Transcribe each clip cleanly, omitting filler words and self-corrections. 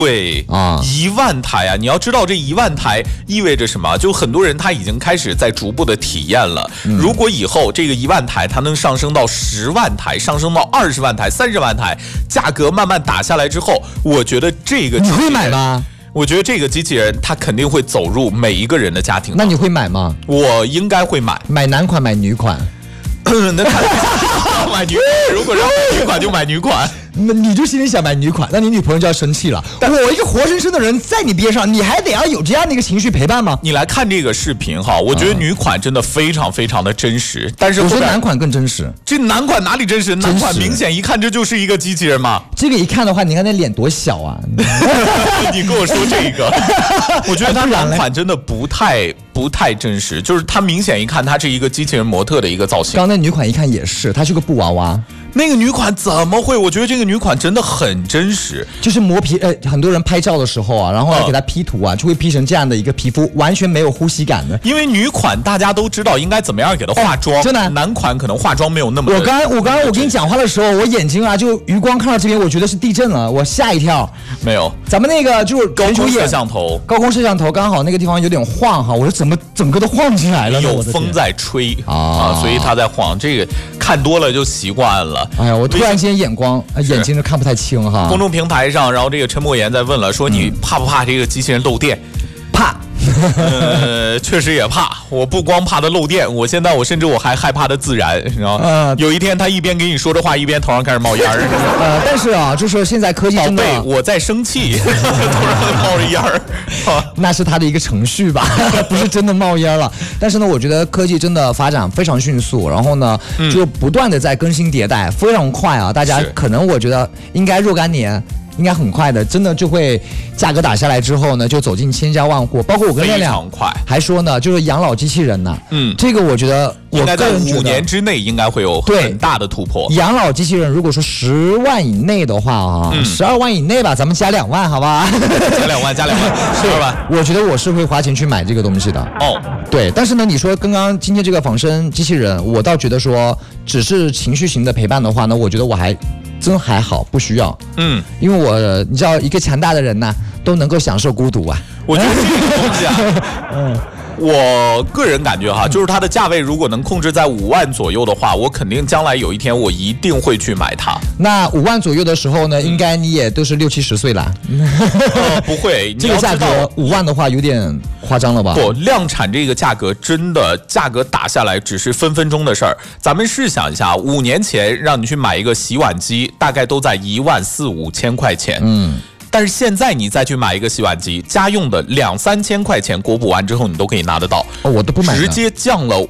对啊，1万台啊！你要知道这1万台意味着什么？就很多人他已经开始在逐步的体验了。如果以后这个1万台它能上升到10万台，上升到20万台、30万台，价格慢慢打下来之后，我觉得这个你会买吗？ 我觉得这个机器人它肯定会走入每一个人的家庭。 那你会买吗？ 我应该会买。 买男款买女款？ 那买女款，如果让买女款就买女款。 那你就心里想买女款，那你女朋友就要生气了。我一个活生生的人在你边上，你还得要有这样的一个情绪陪伴吗？ 你来看这个视频哈，我觉得女款真的非常非常的真实，但是我觉得男款更真实。 这男款哪里真实？男款明显一看这就是一个机器人嘛。 这个一看的话，你看那脸多小啊！ 你跟我说这个，我觉得他男款真的不太真实，就是他明显一看他是一个机器人模特的一个造型。 刚那女款一看也是，她是个布娃娃。 那个女款怎么会？我觉得这个女款真的很真实， 就是磨皮。很多人拍照的时候啊，然后给她 P 图啊，就会 P 成这样的一个皮肤，完全没有呼吸感的。 因为女款大家都知道应该怎么样给她化妆，真的。男款可能化妆没有那么。 我刚跟你讲话的时候，我眼睛啊就余光看到这边，我觉得是地震了，我吓一跳。 没有， 咱们那个就是高空摄像头， 刚好那个地方有点晃哈，我说怎么整个都晃起来了呢？ 有风在吹啊，所以它在晃。这个看多了就习惯了。 哎呀，我突然间眼睛就看不太清哈。 公众平台上，然后这个陈默言在问了，说你怕不怕这个机器人漏电？ 怕。 确实也怕。我不光怕它漏电，我甚至还害怕它自燃，然后有一天他一边给你说着话，一边头上开始冒烟儿。 但是啊，就是现在科技真的， 宝贝，我在生气，头上冒着烟儿。 那是他的一个程序吧，不是真的冒烟了。但是呢，我觉得科技真的发展非常迅速，然后呢，就不断的在更新迭代，非常快啊。大家可能我觉得应该若干年。应该很快的，真的就会价格打下来之后呢，就走进千家万户。包括我跟亮亮还说呢，就是养老机器人呢，这个我觉得应该在5年之内应该会有很大的突破。 养老机器人如果说10万以内的话啊，12万以内吧，咱们加2万，好吧？ 加2万，12万。 我觉得我是会花钱去买这个东西的。 哦， 对，但是呢，你说刚刚今天这个仿生机器人，我倒觉得说只是情绪型的陪伴的话呢，我觉得我真还好，不需要。因为你知道，一个强大的人呢，都能够享受孤独啊。 我觉得这个东西啊，我个人感觉哈，就是它的价位如果能控制在5万左右的话，我肯定将来有一天我一定会去买它。 那5万左右的时候呢，应该你也都是60、70岁了。 不会， 这个价格5万的话有点夸张了吧？ 不，量产这个价格真的价格打下来只是分分钟的事儿。咱们试想一下，5年前让你去买一个洗碗机，大概都在1.4、5千块钱。但是现在你再去买一个洗碗机，家用的2、3千块钱，国补完之后你都可以拿得到。 我都不买了， 直接降了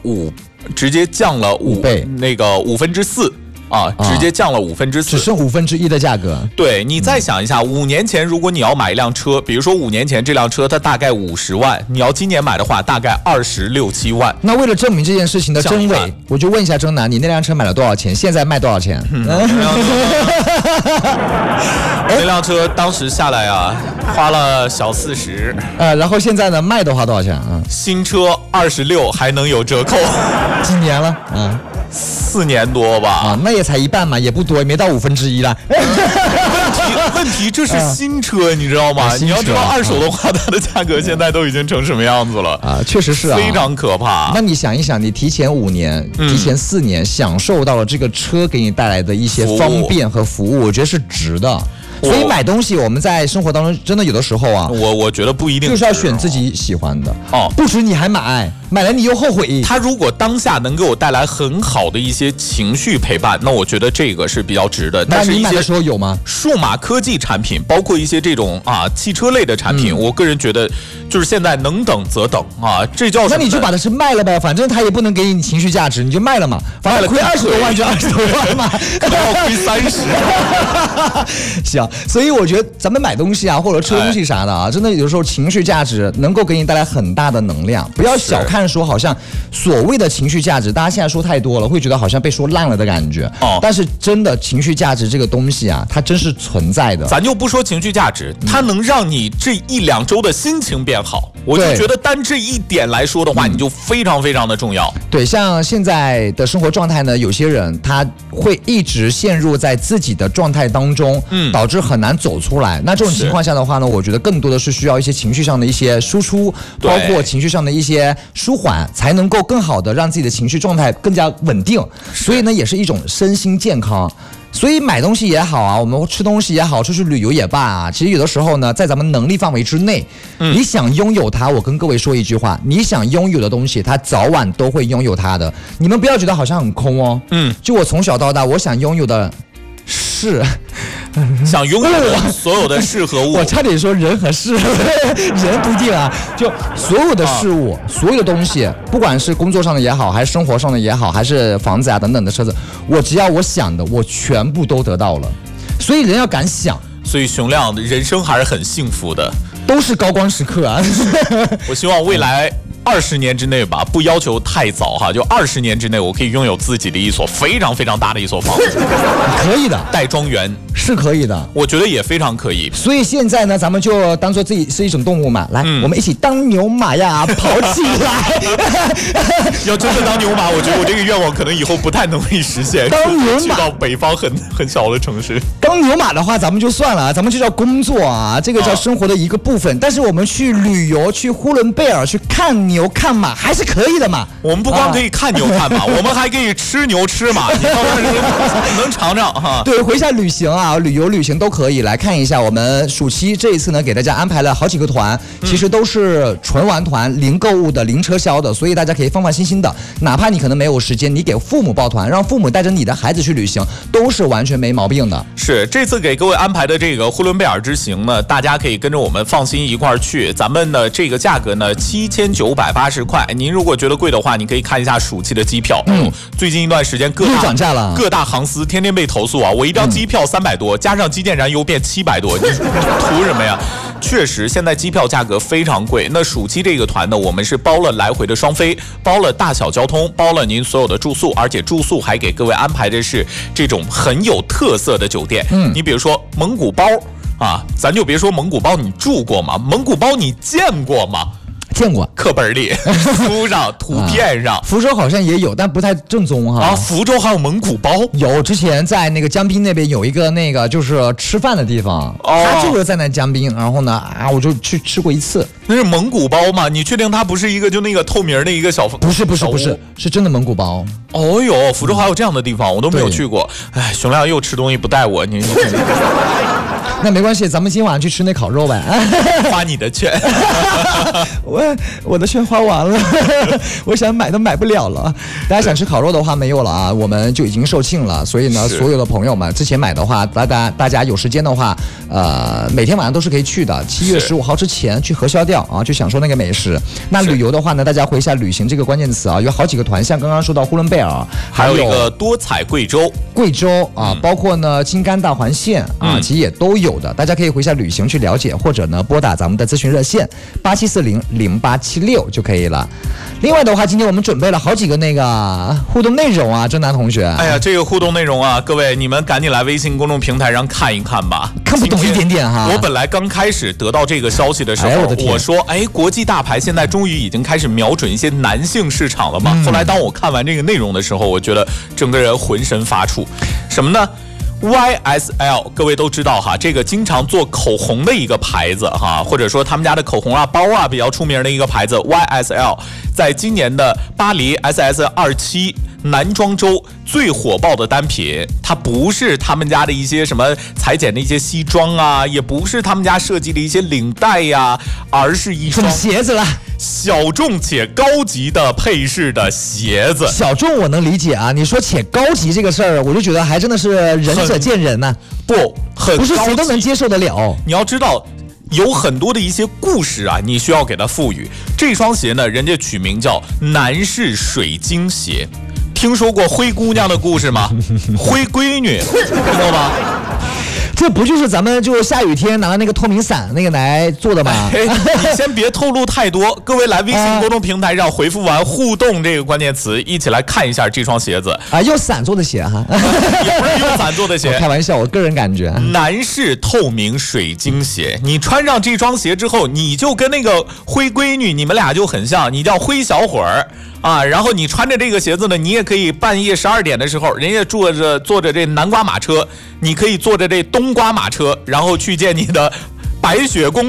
5倍，那个4%。直接降了4%， 只剩1/5的价格。 对，你再想一下，5年前如果你要买一辆车，比如说5年前这辆车它大概50万，你要今年买的话，大概26、7万。 那为了证明这件事情的真伪，我就问一下征南，你那辆车买了多少钱？现在卖多少钱？ 那辆车当时下来啊，花了小40。 然后现在呢，卖的话多少钱啊？ 新车26还能有折扣。 几年了 ？4年多吧。 那也才一半嘛，也不多，也没到1/5了。 问题这是新车，你知道吗？你要知道二手的话，它的价格现在都已经成什么样子了啊？确实是啊， 非常可怕。 那你想一想，你提前5年、提前4年享受到了这个车给你带来的一些方便和服务，我觉得是值的。所以买东西，我们在生活当中真的有的时候啊， 我觉得不一定， 就是要选自己喜欢的不值你还买了你又后悔。 它如果当下能给我带来很好的一些情绪陪伴，那我觉得这个是比较值的。但是你买的时候有吗？ 数码科技产品，包括一些这种汽车类的产品，我个人觉得就是现在能等则等这叫什么？ 那你就把它是卖了呗，反正它也不能给你情绪价值，你就卖了嘛，反正亏20多万就20多万嘛， 可能要亏30。 行。所以我觉得咱们买东西啊，或者吃东西啥的真的有时候情绪价值能够给你带来很大的能量，不要小看看说好像所谓的情绪价值，大家现在说太多了，会觉得好像被说烂了的感觉。但是真的情绪价值这个东西啊，它真是存在的。 咱就不说情绪价值，它能让你这1-2周的心情变好，我就觉得单这一点来说的话，你就非常非常的重要。 对，像现在的生活状态呢，有些人他会一直陷入在自己的状态当中，导致很难走出来。那这种情况下的话呢，我觉得更多的是需要一些情绪上的一些输出，包括情绪上的一些舒缓，才能够更好的让自己的情绪状态更加稳定。所以呢，也是一种身心健康。所以买东西也好啊，我们吃东西也好，出去旅游也罢啊，其实有的时候呢，在咱们能力范围之内，你想拥有它，我跟各位说一句话，你想拥有的东西，它早晚都会拥有它的。你们不要觉得好像很空哦。就我从小到大，我想拥有的是。 想拥有所有的事和物， 我差点说人和事，人不一定啊。就所有的事物，所有的东西，不管是工作上的也好，还是生活上的也好，还是房子啊等等的车子，我只要我想的，我全部都得到了。所以人要敢想。 所以熊亮的人生还是很幸福的， 都是高光时刻啊。 我希望未来20年之内吧，不要求太早哈，就20年之内，我可以拥有自己的一所非常非常大的一所房子， 可以的， 带庄园是可以的， 我觉得也非常可以。 所以现在呢，咱们就当做自己是一种动物嘛，来，我们一起当牛马呀，跑起来！ 要真的当牛马，我觉得我这个愿望可能以后不太能够实现。 当牛马去到北方很小的城市， 当牛马的话，咱们就算了，咱们就叫工作啊，这个叫生活的一个部分。但是我们去旅游，去呼伦贝尔去看牛看马还是可以的嘛。 我们不光可以看牛看马，我们还可以吃牛吃马，你能尝尝哈。 对，回下旅行啊，旅游旅行都可以来看一下。我们暑期这一次呢，给大家安排了好几个团，其实都是纯玩团，零购物的，零车销的，所以大家可以放放心心的。哪怕你可能没有时间，你给父母报团，让父母带着你的孩子去旅行，都是完全没毛病的。 是这次给各位安排的这个呼伦贝尔之行呢，大家可以跟着我们放心一块儿去。咱们的这个价格呢，7980块。您如果觉得贵的话，你可以看一下暑期的机票。最近一段时间又涨价了， 各大航司天天被投诉啊！我一张机票300多，加上机电燃油变700多，你图什么呀？确实，现在机票价格非常贵。那暑期这个团呢，我们是包了来回的双飞，包了大小交通，包了您所有的住宿，而且住宿还给各位安排的是这种很有特色的酒店。你比如说蒙古包啊，咱就别说蒙古包你住过吗？蒙古包你见过吗？ 见过， 课本里、书上、图片上， 福州好像也有，但不太正宗哈。 啊，福州还有蒙古包？ 有，之前在那个江滨那边有一个那个就是吃饭的地方，他就是在那江滨，然后呢我就去吃过一次。 那是蒙古包吗？你确定它不是一个就那个透明的一个小？ 不是，是真的蒙古包。 哦哟，福州还有这样的地方，我都没有去过。哎，熊亮又吃东西不带我，你那没关系，咱们今晚去吃那烤肉呗。 花你的券。 我的券花完了，我想买都买不了了。大家想吃烤肉的话没有了啊，我们就已经售罄了。所以呢，所有的朋友们之前买的话，大家有时间的话，每天晚上都是可以去的。7月15号之前去核销掉啊，去享受那个美食。那旅游的话呢，大家回一下旅行这个关键词啊，有好几个团，像刚刚说到呼伦贝尔， 还有一个多彩贵州啊，包括呢青甘大环线啊，其实也都有的。大家可以回下旅行去了解，或者呢拨打咱们的咨询热线87400876就可以了。另外的话，今天我们准备了好几个那个互动内容啊，郑楠同学。 哎呀，这个互动内容啊，各位你们赶紧来微信公众平台上看一看吧。 看不懂一点点哈。 我本来刚开始得到这个消息的时候，我说，国际大牌现在终于已经开始瞄准一些男性市场了嘛。后来当我看完这个内容的时候，我觉得整个人浑身发怵。什么呢？YSL 各位都知道哈，这个经常做口红的一个牌子哈，或者说他们家的口红啊、包啊比较出名的一个牌子 YSL， 在今年的巴黎 SS27 男装周最火爆的单品，它不是他们家的一些什么裁剪的一些西装啊，也不是他们家设计的一些领带呀，而是一双鞋子了。 小众且高级的配饰的鞋子。 小众我能理解啊，你说且高级这个事儿，我就觉得还真的是仁者见仁呐。 不是谁都能接受得了。 你要知道，有很多的一些故事啊，你需要给它赋予。这双鞋呢，人家取名叫男士水晶鞋。听说过灰姑娘的故事吗？灰闺女，听过吗？ 这不就是咱们就下雨天拿那个透明伞那个来做的吗？ 你先别透露太多，各位来微信公众平台上回复完互动这个关键词，一起来看一下这双鞋子啊，用伞做的鞋哈， 也不是用伞做的鞋， 开玩笑，我个人感觉男士透明水晶鞋，你穿上这双鞋之后，你就跟那个灰闺女，你们俩就很像，你叫灰小伙儿啊。然后你穿着这个鞋子呢，你也可以半夜12点的时候，人家坐着这南瓜马车，你可以坐着这冬瓜马车，然后去见你的白雪公主。